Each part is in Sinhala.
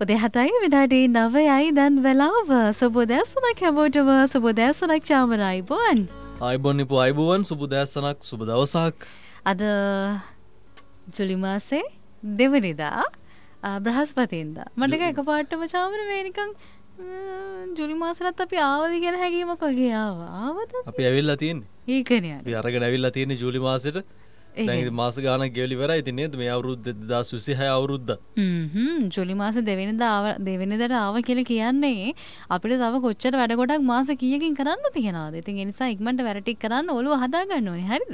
උදේ 7යි විනාඩි 9යි දැන් වෙලාව. සුබ දැසනක් හැමෝටම සුබ දැසනක් චාමරයි බොන්. ආයිබෝන් නිපු ආයිබෝන් සුබ දැසනක් සුබ දවසක්. අද ජුලි මාසේ දෙවනිදා බ්‍රහස්පතින්දා. මට එකපාරටම චාමර මේ නිකන් ජුලි මාසෙලත් අපි ආවද කියන හැඟීමක් වගේ ආවා. ආවද? අපි ඇවිල්ලා තියෙන්නේ. ඒකනේ. අපි අරගෙන ඇවිල්ලා තියෙන්නේ ජූලි මාසෙට. දැන් ඉතින් මාස ගානක් ගෙවලි ඉවරයි. ඉතින් නේද මේ අවුරුද්ද 2026 අවුරුද්ද. ජූලි මාසේ දෙවෙනිදාට ආව කියලා කියන්නේ අපිට තව කොච්චර වැඩ කොටක් මාස කීයකින් කරන්න තියෙනවද? ඉතින් ඒ නිසා ඉක්මනට වැඩ ටික කරන්න ඔළුව හදා ගන්න ඕනේ. හරිද?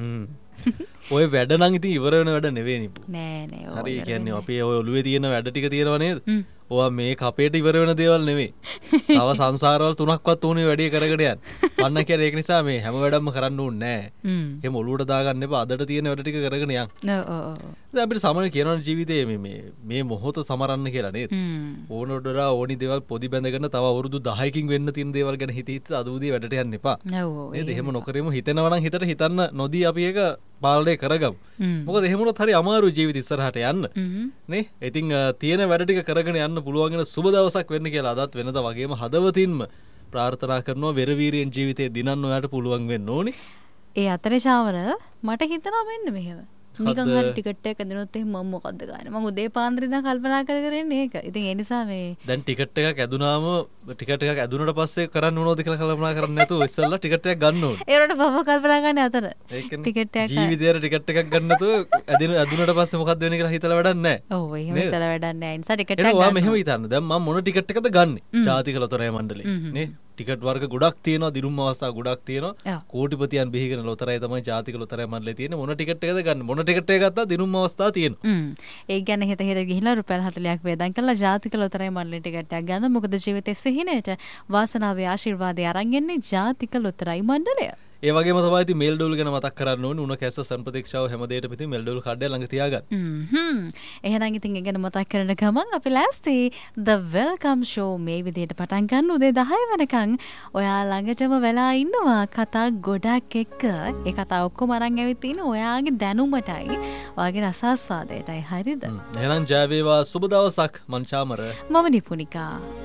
ඔය වැඩ නම් ඉතින් ඉවර වෙන වැඩ නෙවෙයි නිපු. නෑ. හරි කියන්නේ අපේ ඔය ඔළුවේ තියෙන වැඩ ටික තියෙනව නේද? ඔයා මේ කපේට ඉවර වෙන දේවල් නෙවෙයි. තව සංසාරවල 3ක්වත් ඕනේ වැඩි කරගෙන යන්න. අන්න කියන්නේ ඒක නිසා මේ හැම වැඩක්ම කරන්න ඕනේ නෑ. එහෙම ඔළුවට දාගන්න එපා. අදට තියෙන වැඩ ටික කරගෙන යන්න. දැන් අපිට සමහර කියනවනේ ජීවිතේ මේ මොහොත සමරන්න කියලා නේද? ඕනට වඩා ඕනි දේවල් පොඩි බැඳගෙන තව අවුරුදු 10කින් වෙන්න තියෙන දේවල් ගැන හිත අද උදේ වැඩට යන්න එපා. නේද? එහෙම නොකරෙමු. හිතෙනවා නම් හිතට හිතන්න නොදී අපි ඒක පාලනය කරගමු. මොකද එහෙම වුණොත් හරි අමාරු ජීවිත ඉස්සරහට යන්න. නේ? ඉතින් තියෙන වැඩ ටික කරගෙන යන්න පුළුවන් වෙන සුබ දවසක් වෙන්න කියලා අදත් වෙනද වගේම හදවතින්ම ප්‍රාර්ථනා කරනවා වෙරවීරියෙන් ජීවිතේ දිනන්න ඔයාලට පුළුවන් වෙන්න ඕනේ. ඒ අතරේ ශාවර මට හිතනවා මෙන්න මෙහෙම. නිකන් හරි ටිකට් එකක් ඇදුනොත් එහෙනම් මම මොකද්ද ගන්න? මම උදේ පාන්දර ඉඳන් කල්පනා කර ඉන්නේ ඒක. ඉතින් ඒ නිසා මේ දැන් ටිකට් එකක් ඇදුනාම ටිකට් එකක් ඇදුනට පස්සේ කරන්න ඕනෝද කියලා කල්පනා කරන්නේ නැතුව ඉස්සෙල්ලා ටිකට් එකක් ගන්න ඕනේ. ඒ වලට බබ කල්පනා ගන්න අතර. ටිකට් එකක් ජීවිතේට ටිකට් එකක් ගන්න නැතුව ඇදුනට පස්සේ මොකද්ද වෙන්නේ කියලා හිතලා වැඩක් නැහැ. ඔව් එහෙම හිතලා වැඩක් නැහැ. ඒ නිසා ටිකට් එකක් ගන්න. ඔයා මෙහෙම හිතන්න. දැන් මම මොන ටිකට් එකද ගන්නෙ? ජාතික ලොතරැයි මණ්ඩලේ. නේ? ටිකට් වර්ග ගොඩක් තියෙනවා, දිනුම් අවස්ථා ගොඩක් තියෙනවා. කෝටිපතියන් බිහිගෙන ලොතරැයි තමයි ජාතික ලොතරැයි මණ්ඩලේ තියෙන්නේ. මොන ටිකට් එකද ගන්න? මොන ටිකට් එක ගත්තා දිනුම් අවස්ථා තියෙනවා. ඒ ගැන හිත ගිහිල්ලා රුපියල් 40ක් වේදන් කරලා ජාතික ලොතරැයි මණ්ඩලේ ටිකට් එකක් ගන්න. මොකද ජීවිතේ සිහිනයට වාසනාවේ ආශිර්වාදය අරන් එන්නේ ජාතික ලොතරැයි මණ්ඩලය. ඒ වගේම තමයි ඉතින් මෙල් ඩෝල් ගැන මතක් කරන්න ඕනේ. උණ කැස්ස සම්ප්‍රතික්ෂාව හැම දෙයකටම ඉතින් මෙල් ඩෝල් කාඩ් එක ළඟ තියාගන්න. එහෙනම් ඉතින් ඒ ගැන මතක් කරන ගමන් අපි ලෑස්ති The Welcome Show මේ විදිහට පටන් ගන්න උදේ 10 වෙනකන් ඔයා ළඟටම වෙලා ඉන්නවා කතා ගොඩක් එක්ක. ඒ කතා ඔක්කොම අරන් ඇවිත් තින්නේ ඔයාගේ දැනුමටයි, ඔයාගේ රසාස්වාදයටයි. හරිද? එහෙනම් ජය වේවා සුබ දවසක් මං චාමර. මම නිපුනිකා.